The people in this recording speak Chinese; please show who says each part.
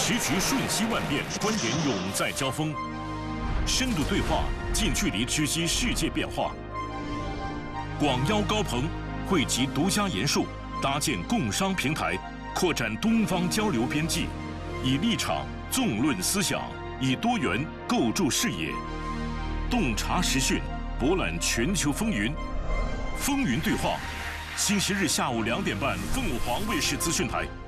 Speaker 1: 时局瞬息万变，观点永在交锋。深度对话，近距离直击世界变化。广邀高朋，汇集独家研述，搭建共商平台，扩展东方交流边际。以立场纵论思想，以多元构筑视野。洞察时讯，博览全球风云。风云对话，星期日下午2点半，凤凰卫视资讯台。